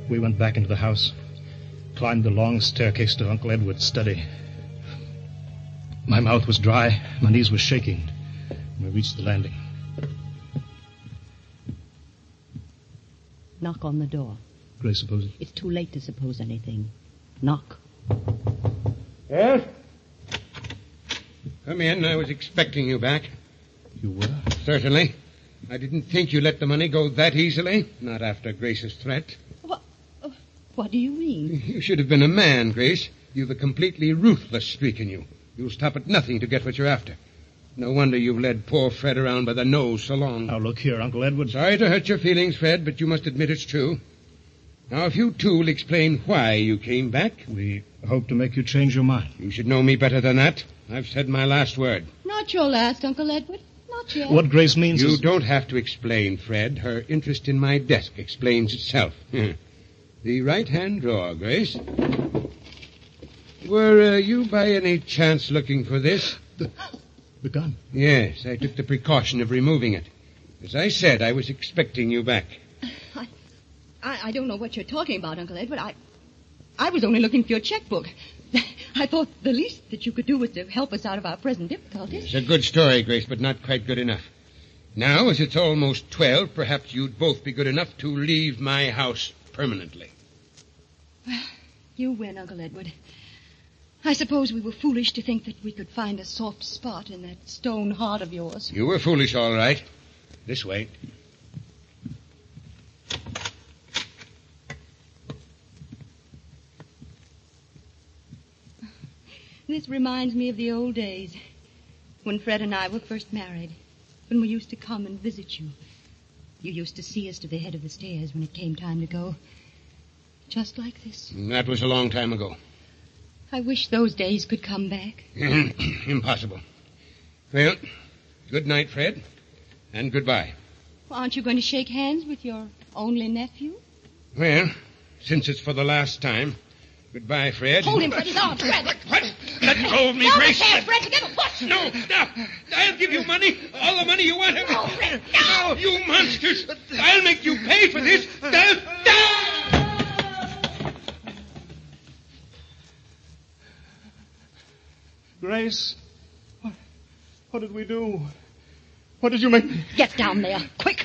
We went back into the house, climbed the long staircase to Uncle Edward's study. My mouth was dry, my knees were shaking when we reached the landing. Knock on the door. Grace supposes? It's too late to suppose anything. Knock. Yes? Come in. I was expecting you back. You were? Certainly. I didn't think you let the money go that easily. Not after Grace's threat. What do you mean? You should have been a man, Grace. You've a completely ruthless streak in you. You'll stop at nothing to get what you're after. No wonder you've led poor Fred around by the nose so long. Now, look here, Uncle Edward. Sorry to hurt your feelings, Fred, but you must admit it's true. Now, if you two will explain why you came back... We hope to make you change your mind. You should know me better than that. I've said my last word. Not your last, Uncle Edward. Not yet. What Grace means You is... don't have to explain, Fred. Her interest in my desk explains itself. The right-hand drawer, Grace. Were you by any chance looking for this? The gun? Yes, I took the precaution of removing it. As I said, I was expecting you back. I don't know what you're talking about, Uncle Edward. I was only looking for your checkbook. I thought the least that you could do was to help us out of our present difficulties. It's a good story, Grace, but not quite good enough. Now, as it's almost 12, perhaps you'd both be good enough to leave my house permanently. Well, you win, Uncle Edward. I suppose we were foolish to think that we could find a soft spot in that stone heart of yours. You were foolish, all right. This way. This reminds me of the old days, when Fred and I were first married, when we used to come and visit you. You used to see us to the head of the stairs when it came time to go. Just like this. That was a long time ago. I wish those days could come back. Impossible. Well, good night, Fred, and goodbye. Well, aren't you going to shake hands with your only nephew? Well, since it's for the last time, goodbye, Fred. Hold him, Fred. No, Fred. What? Let go of me, Grace. No, Fred, forget it. What? No. I'll give you money. All the money you want. No, Fred. No, you monsters. I'll make you pay for this. Grace, what did we do? What did you make me... Get down there, quick.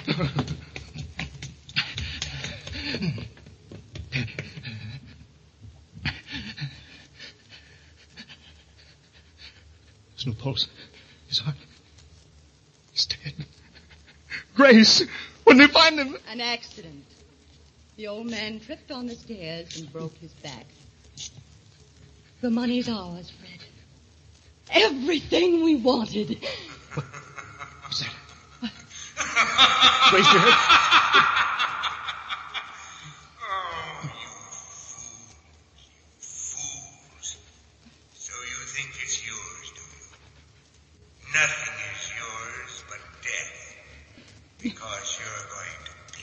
There's no pulse. His heart... He's dead. Grace, when did they find him? An accident. The old man tripped on the stairs and broke his back. The money's ours, Fred. Everything we wanted. What's that? Grace, you heard? Oh, you fools. So you think it's yours, do you? Nothing is yours but death. Because you're going to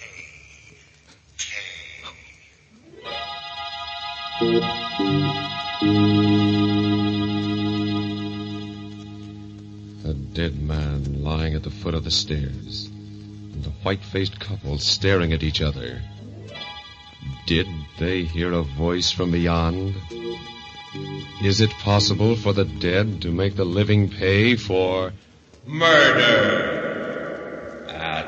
A dead man lying at the foot of the stairs, and a white-faced couple staring at each other. Did they hear a voice from beyond? Is it possible for the dead to make the living pay for murder?